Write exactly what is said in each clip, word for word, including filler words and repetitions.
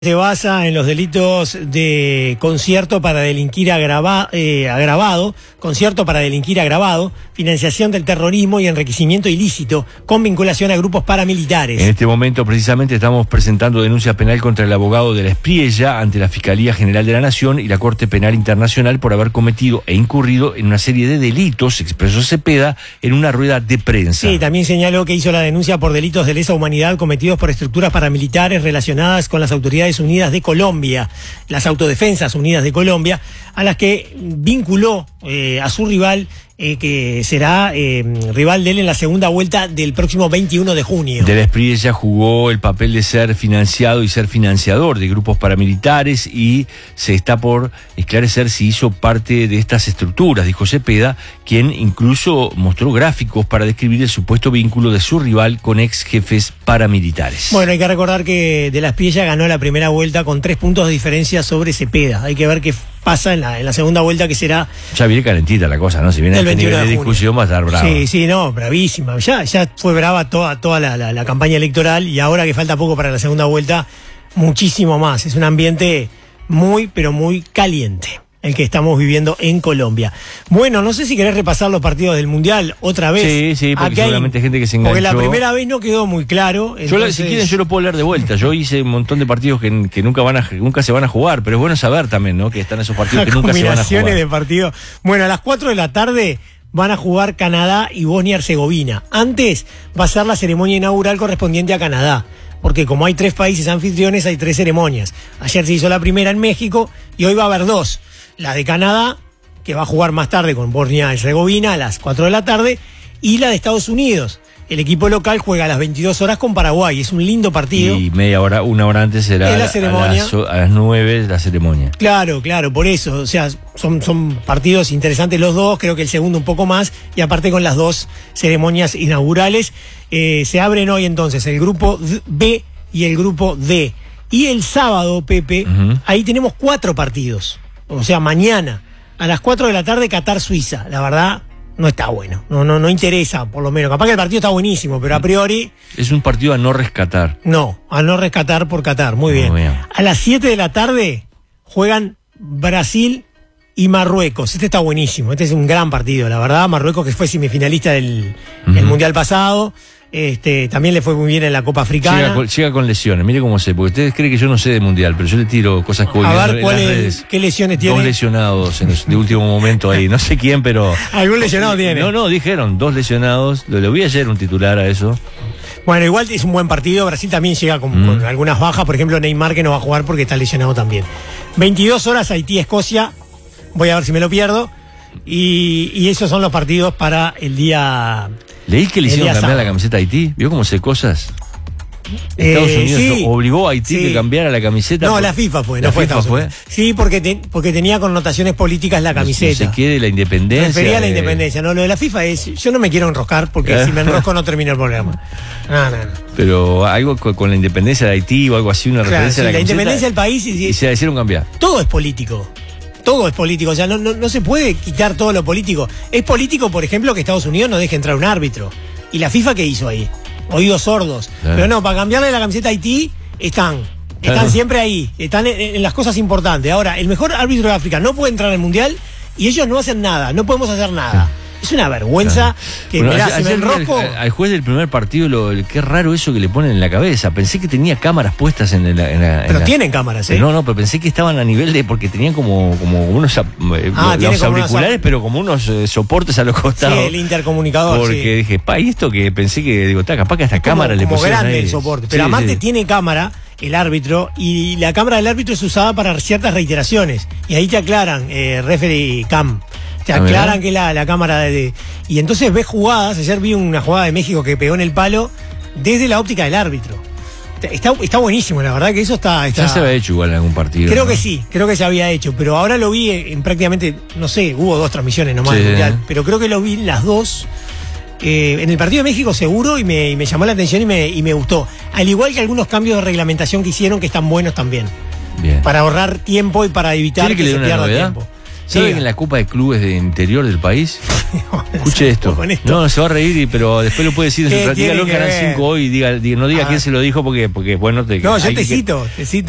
Se basa en los delitos de concierto para delinquir agrava, eh, agravado, concierto para delinquir agravado, financiación del terrorismo y enriquecimiento ilícito con vinculación a grupos paramilitares. En este momento precisamente estamos presentando denuncia penal contra el abogado de la Espriella ante la Fiscalía General de la Nación y la Corte Penal Internacional por haber cometido e incurrido en una serie de delitos, expresó Cepeda en una rueda de prensa. Sí, también señaló que hizo la denuncia por delitos de lesa humanidad cometidos por estructuras paramilitares relacionadas con las autoridades Unidas de Colombia, las Autodefensas Unidas de Colombia, a las que vinculó eh, a su rival, eh, que será eh, rival de él en la segunda vuelta del próximo veintiuno de junio. De la Espriella jugó el papel de ser financiado y ser financiador de grupos paramilitares y se está por esclarecer si hizo parte de estas estructuras, dijo Cepeda, quien incluso mostró gráficos para describir el supuesto vínculo de su rival con ex jefes paramilitares. Bueno, hay que recordar que De la Espriella ganó la primera vuelta con tres puntos de diferencia sobre Cepeda. Hay que ver qué pasa en la, en la segunda vuelta, que será... Ya viene calentita la cosa, ¿no? Si viene a este nivel de, de discusión va a estar brava. Sí, sí, no, bravísima. Ya, ya fue brava toda, toda la, la, la campaña electoral y ahora que falta poco para la segunda vuelta, muchísimo más. Es un ambiente muy, pero muy caliente el que estamos viviendo en Colombia. Bueno, no sé si querés repasar los partidos del Mundial otra vez. Sí, sí, porque Aquí seguramente hay gente que se enganchó. Porque la primera vez no quedó muy claro. Entonces... Yo, la, si quieren, yo lo puedo leer de vuelta. Yo hice un montón de partidos que, que nunca van a, nunca se van a jugar, pero es bueno saber también, ¿no? Que están esos partidos que nunca se van a jugar. Combinaciones de partidos. Bueno, a las cuatro de la tarde van a jugar Canadá y Bosnia-Herzegovina. Antes va a ser la ceremonia inaugural correspondiente a Canadá, porque como hay tres países anfitriones, hay tres ceremonias. Ayer se hizo la primera en México y hoy va a haber dos. La de Canadá, que va a jugar más tarde con Bosnia-Herzegovina a las cuatro de la tarde, y la de Estados Unidos. El equipo local juega a las veintidós horas con Paraguay. Es un lindo partido. Y media hora, una hora antes será la ceremonia. A, las, a las nueve la ceremonia. Claro, claro, por eso. O sea, son, son partidos interesantes los dos. Creo que el segundo un poco más. Y aparte con las dos ceremonias inaugurales. Eh, se abren hoy entonces el grupo B y el grupo D. Y el sábado, Pepe, uh-huh. ahí tenemos cuatro partidos. O sea, mañana, a las cuatro de la tarde, Qatar-Suiza. La verdad, no está bueno. No, no, no interesa, por lo menos. Capaz que el partido está buenísimo, pero a priori... Es un partido a no rescatar. No, a no rescatar por Qatar. Muy bien. Muy bien. A las siete de la tarde juegan Brasil y Marruecos. Este está buenísimo. Este es un gran partido, la verdad. Marruecos, que fue semifinalista del uh-huh. el Mundial pasado. Este, también le fue muy bien en la Copa Africana. Llega con, llega con lesiones, mire cómo sé, porque ustedes creen que yo no sé de mundial, pero yo le tiro cosas que voy a ver, en ¿cuál las es, redes. ¿qué lesiones tiene? Dos lesionados en los, de último momento ahí, no sé quién, pero... ¿Algún lesionado tiene? No, no, dijeron, dos lesionados, le voy a ayer un titular a eso. Bueno, igual es un buen partido. Brasil también llega con, mm. con algunas bajas, por ejemplo Neymar, que no va a jugar porque está lesionado también. veintidós horas Haití-Escocia, voy a ver si me lo pierdo, y, y esos son los partidos para el día... ¿Leí que le hicieron cambiar la camiseta a Haití? ¿Vio cómo sé cosas? Eh, Estados Unidos sí, obligó a Haití sí. que cambiara la camiseta. No, por... la FIFA fue. No ¿La fue FIFA fue? Sí, porque, te, porque tenía connotaciones políticas la camiseta. No sé qué, de la independencia. Refería a la de... independencia. No, lo de la FIFA es... Yo no me quiero enroscar porque si me enrosco no termino el programa. No, no, no. Pero algo con, con la independencia de Haití o algo así, una claro, referencia sí, a la, la camiseta. independencia del país. Y, y se la hicieron cambiar. Todo es político. Todo es político, o sea, no, no, no se puede quitar todo lo político. Es político, por ejemplo, que Estados Unidos no deje entrar un árbitro. ¿Y la FIFA qué hizo ahí? Oídos sordos. Claro. Pero no, para cambiarle la camiseta a Haití, están. Están claro. siempre ahí. Están en, en las cosas importantes. Ahora, el mejor árbitro de África no puede entrar al Mundial y ellos no hacen nada. No podemos hacer nada. Es una vergüenza claro. que, bueno, mirá, ayer, si me enrosco... Al, al juez del primer partido, lo, el, qué raro eso que le ponen en la cabeza. Pensé que tenía cámaras puestas en la... En la pero en tienen la, cámaras, ¿eh? No, no, pero pensé que estaban a nivel de... Porque tenían como, como unos ah, los auriculares, unos, pero como unos eh, soportes a los costados. Sí, el intercomunicador, Porque sí. dije, pa, y esto que pensé que... Digo, está, capaz que hasta cámara le pusieron grande ahí. El soporte. Pero sí, aparte sí. tiene cámara el árbitro y la cámara del árbitro es usada para ciertas reiteraciones. Y ahí te aclaran, eh, referee cam. Te aclaran que la, la cámara de, de... Y entonces ves jugadas. Ayer vi una jugada de México que pegó en el palo desde la óptica del árbitro. Está, está buenísimo, la verdad que eso está, está... Ya se había hecho igual en algún partido. Creo ¿no? que sí, creo que se había hecho. Pero ahora lo vi en, en prácticamente, no sé, hubo dos transmisiones nomás sí, del Mundial. ¿no? Pero creo que lo vi en las dos. Eh, en el partido de México seguro y me, y me llamó la atención y me, y me gustó. Al igual que algunos cambios de reglamentación que hicieron que están buenos también. Bien. Para ahorrar tiempo y para evitar que, que se pierda tiempo. ¿Saben en la Copa de Clubes de interior del país? Escuche esto. esto. No, se va a reír, pero después lo puede decir en su ratito. Dígalo en Canal cinco hoy. Diga, diga, no diga ah. quién se lo dijo porque, porque bueno. Te, no, yo te que... cito, te cito.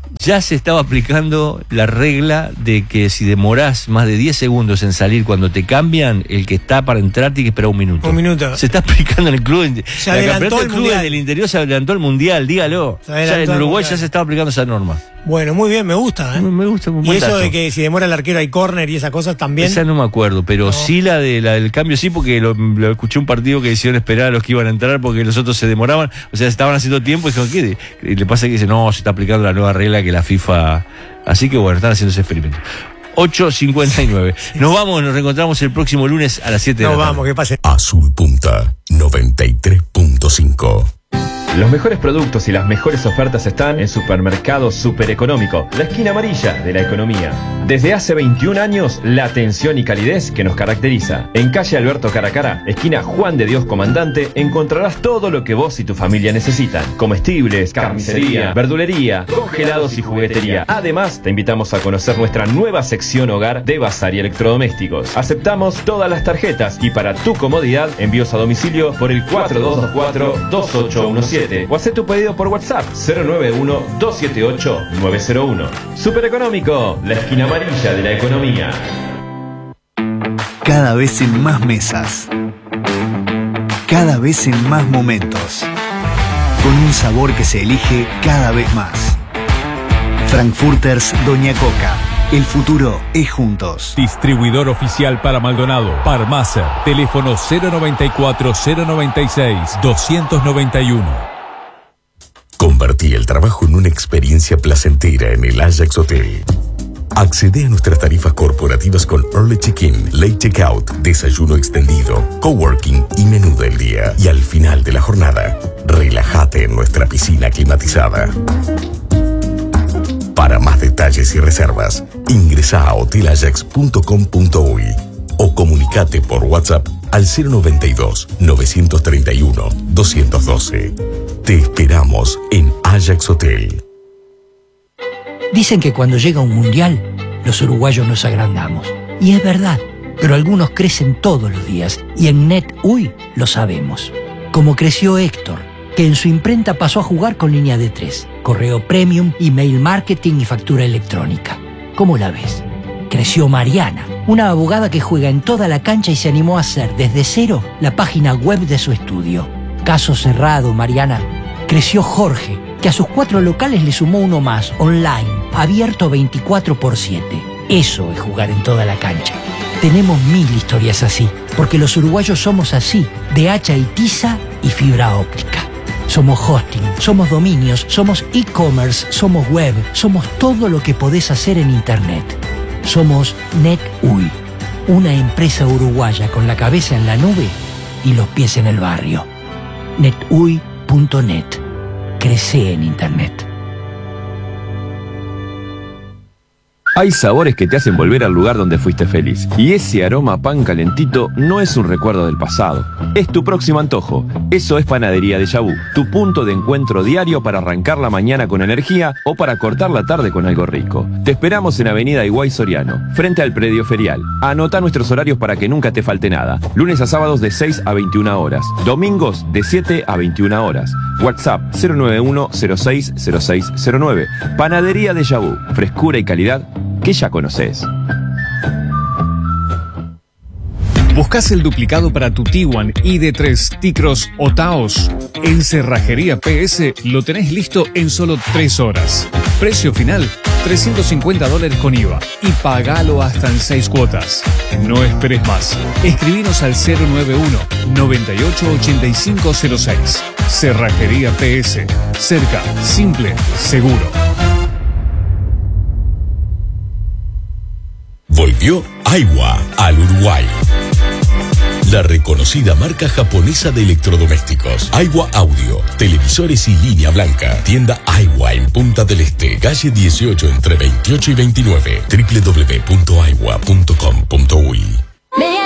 Ya se estaba aplicando la regla de que si demorás más de diez segundos en salir cuando te cambian, el que está para entrar tiene que esperar un minuto. Un minuto. Se está aplicando en el club. Se adelantó el club mundial. del interior se adelantó el mundial, dígalo. Ya en Uruguay ya se estaba aplicando esa norma. Bueno, muy bien, me gusta, ¿eh? Me, me gusta. Un y buen eso dato. de que si demora el arquero hay córner y esas cosas también. Esa no me acuerdo, pero no. sí la, de, la del cambio sí, porque lo, lo escuché un partido que hicieron esperar a los que iban a entrar porque los otros se demoraban, o sea, estaban haciendo tiempo y dijeron, ¿qué? Y le pasa que dice, no, se está aplicando la nueva regla que la FIFA... Así que bueno, están haciendo ese experimento. ocho cincuenta y nueve. Nos vamos, nos reencontramos el próximo lunes a las siete de la tarde. Nos vamos, que pase. Azul Punta noventa y tres punto cinco. Los mejores productos y las mejores ofertas están en Supermercado Super Económico, la esquina amarilla de la economía. Desde hace veintiún años, la atención y calidez que nos caracteriza. En calle Alberto Caracara, esquina Juan de Dios Comandante, encontrarás todo lo que vos y tu familia necesitan. Comestibles, carnicería, verdulería, congelados y juguetería. Además, te invitamos a conocer nuestra nueva sección hogar de bazar y electrodomésticos. Aceptamos todas las tarjetas y para tu comodidad, envíos a domicilio por el cuatro dos dos cuatro, dos ocho uno siete. O haz tu pedido por WhatsApp cero nueve uno, dos siete ocho, nueve cero uno. Super Económico, la esquina amarilla de la economía. Cada vez en más mesas. Cada vez en más momentos. Con un sabor que se elige cada vez más. Frankfurters Doña Coca. El futuro es juntos. Distribuidor oficial para Maldonado. Parmacer. Teléfono cero noventa y cuatro, cero noventa y seis, doscientos noventa y uno. Convertí el trabajo en una experiencia placentera en el Ajax Hotel. Accede a nuestras tarifas corporativas con Early Check-in, Late Checkout, desayuno extendido, coworking y menú del día. Y al final de la jornada, relájate en nuestra piscina climatizada. Para más detalles y reservas, ingresa a hotel ajax punto com punto uy o comunicate por WhatsApp al cero noventa y dos, novecientos treinta y uno, doscientos doce. Te esperamos en Ajax Hotel. Dicen que cuando llega un mundial, los uruguayos nos agrandamos. Y es verdad, pero algunos crecen todos los días y en NetUI lo sabemos. Como creció Héctor, que en su imprenta pasó a jugar con línea de tres, correo premium, email marketing y factura electrónica. ¿Cómo la ves? Creció Mariana, una abogada que juega en toda la cancha y se animó a hacer desde cero la página web de su estudio. Caso cerrado, Mariana. Creció Jorge, que a sus cuatro locales le sumó uno más, online, abierto veinticuatro por siete. Eso es jugar en toda la cancha. Tenemos mil historias así, porque los uruguayos somos así, de hacha y tiza y fibra óptica. Somos hosting, somos dominios, somos e-commerce, somos web, somos todo lo que podés hacer en Internet. Somos NetUI, una empresa uruguaya con la cabeza en la nube y los pies en el barrio. netui punto net. Crece en Internet. Hay sabores que te hacen volver al lugar donde fuiste feliz. Y ese aroma a pan calentito no es un recuerdo del pasado. Es tu próximo antojo. Eso es Panadería Déjà Vu, tu punto de encuentro diario para arrancar la mañana con energía o para cortar la tarde con algo rico. Te esperamos en Avenida Higuay Soriano, frente al predio ferial. Anota nuestros horarios para que nunca te falte nada. Lunes a sábados de seis a veintiuna horas. Domingos de siete a veintiuna horas. WhatsApp cero nueve uno, cero seis, cero seis cero nueve. Panadería Déjà Vu, frescura y calidad que ya conoces. ¿Buscas el duplicado para tu Tiguan, I D tres, T-Cross o Taos? En Cerrajería P S lo tenés listo en solo tres horas. Precio final, trescientos cincuenta dólares con I V A. Y pagalo hasta en seis cuotas. No esperes más. Escribinos al cero nueve uno, noventa y ocho, ochenta y cinco cero seis. Cerrajería P S. Cerca, simple, seguro. Volvió Aiwa al Uruguay. La reconocida marca japonesa de electrodomésticos. Aiwa Audio, televisores y línea blanca. Tienda Aiwa en Punta del Este, calle dieciocho entre veintiocho y veintinueve. doble u doble u doble u punto aiwa punto com punto uy.